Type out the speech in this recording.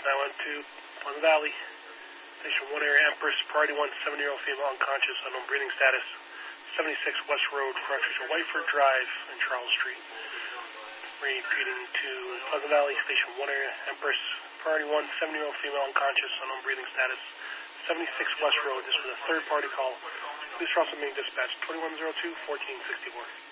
912, Pleasant Valley. Station 1 area, Empress, priority 1, 7-year-old female unconscious, unknown breathing status. 76 West Road, Fracture Whiteford Drive, and Charles Street. Repeating to Pleasant Valley, Station 1 area, Empress, priority 1, 7-year-old female unconscious, unknown breathing status. 76 West Road. This was a third-party call. Please for also being dispatched 2102-1464.